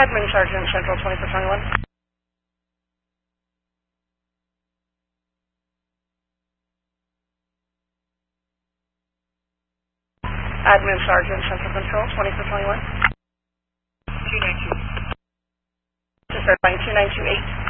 Admin Sergeant Central 2421. Admin Sergeant Central Control 2421. 292. Just verifying 2928.